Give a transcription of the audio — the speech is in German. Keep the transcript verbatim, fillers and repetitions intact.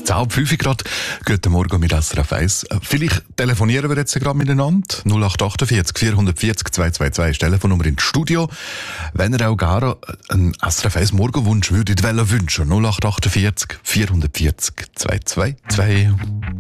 zehn Uhr fünf Grad. Guten Morgen mit S R F eins. Vielleicht telefonieren wir jetzt gerade miteinander. null acht achtundvierzig vierhundertvierzig zweihundertzweiundzwanzig ist die Telefonnummer ins Studio. Wenn ihr auch gerne einen S R F eins Morgenwunsch würdet wünschen, null acht achtundvierzig vierhundertvierzig zweihundertzweiundzwanzig.